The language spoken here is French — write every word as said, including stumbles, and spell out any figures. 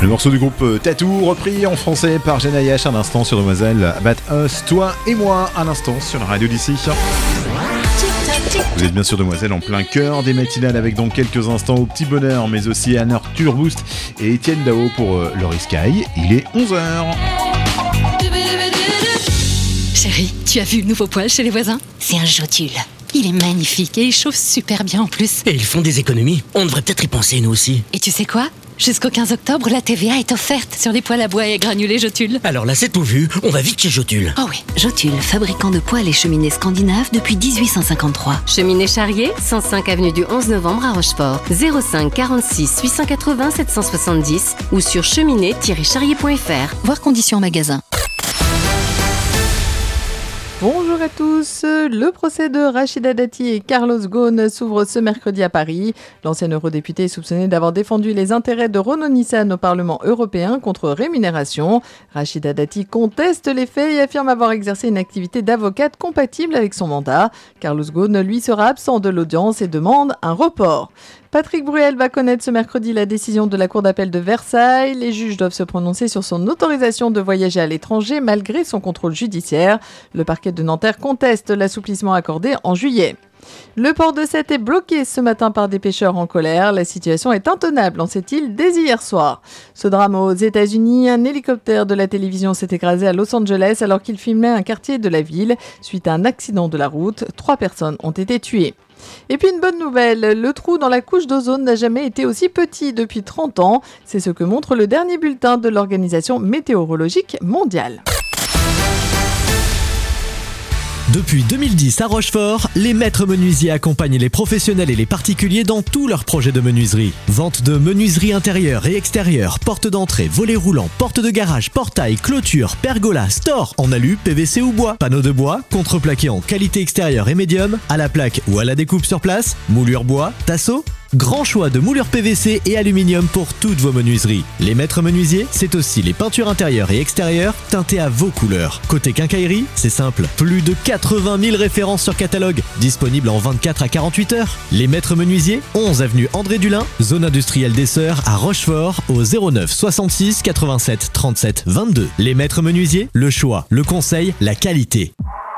Le morceau du groupe Tattoo, repris en français par Jeanne Ayache, un instant sur Demoiselle, Bat Us, toi et moi, un instant sur la radio d'ici. Vous êtes bien sûr Demoiselle en plein cœur des matinales avec dans quelques instants au petit bonheur, mais aussi Anne Arthur Boost et Étienne Dao pour euh, Laurie Sky. Il est onze heures. Chérie, tu as vu le nouveau poêle chez les voisins ? C'est un Jotule. Il est magnifique et il chauffe super bien en plus. Et ils font des économies. On devrait peut-être y penser nous aussi. Et tu sais quoi ? Jusqu'au quinze octobre, la T V A est offerte sur les poêles à bois et granulés Jotule. Alors là, c'est tout vu. On va vite chez Jotule. Oh oui. Jotule, fabricant de poêles et cheminées scandinaves depuis dix-huit cent cinquante-trois. Cheminée Charrier, cent cinq avenue du onze novembre à Rochefort. zéro cinq quarante-six huit cent quatre-vingts sept cent soixante-dix ou sur cheminée tiret charrier point f r. Voir conditions en magasin. Bonjour à tous. Le procès de Rachida Dati et Carlos Ghosn s'ouvre ce mercredi à Paris. L'ancien eurodéputé est soupçonné d'avoir défendu les intérêts de Renault Nissan au Parlement européen contre rémunération. Rachida Dati conteste les faits et affirme avoir exercé une activité d'avocate compatible avec son mandat. Carlos Ghosn, lui, sera absent de l'audience et demande un report. Patrick Bruel va connaître ce mercredi la décision de la Cour d'appel de Versailles. Les juges doivent se prononcer sur son autorisation de voyager à l'étranger malgré son contrôle judiciaire. Le parquet de Nanterre conteste l'assouplissement accordé en juillet. Le port de Sète est bloqué ce matin par des pêcheurs en colère. La situation est intenable en cette île dès hier soir. Ce drame aux États-Unis, un hélicoptère de la télévision s'est écrasé à Los Angeles alors qu'il filmait un quartier de la ville. Suite à un accident de la route, trois personnes ont été tuées. Et puis une bonne nouvelle, le trou dans la couche d'ozone n'a jamais été aussi petit depuis trente ans. C'est ce que montre le dernier bulletin de l'Organisation météorologique mondiale. Depuis deux mille dix à Rochefort, les maîtres menuisiers accompagnent les professionnels et les particuliers dans tous leurs projets de menuiserie. Vente de menuiserie intérieure et extérieure, porte d'entrée, volets roulants, porte de garage, portail, clôture, pergola, store, en alu, P V C ou bois, panneaux de bois, contreplaqué en qualité extérieure et médium, à la plaque ou à la découpe sur place, moulure bois, tasseau. Grand choix de moulures P V C et aluminium pour toutes vos menuiseries. Les maîtres menuisiers, c'est aussi les peintures intérieures et extérieures teintées à vos couleurs. Côté quincaillerie, c'est simple, plus de quatre-vingt mille références sur catalogue, disponibles en vingt-quatre à quarante-huit heures. Les maîtres menuisiers, onze avenue André Dulin, zone industrielle des Sœurs à Rochefort, au zéro neuf soixante-six quatre-vingt-sept trente-sept vingt-deux. Les maîtres menuisiers, le choix, le conseil, la qualité.